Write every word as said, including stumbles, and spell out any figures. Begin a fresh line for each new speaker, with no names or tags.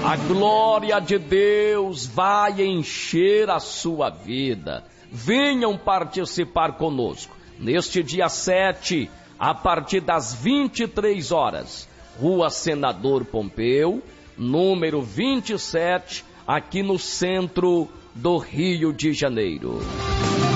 A glória de Deus vai encher a sua vida. Venham participar conosco neste dia sete, a partir das vinte e três horas, Rua Senador Pompeu, número vinte e sete, aqui no centro do Rio de Janeiro.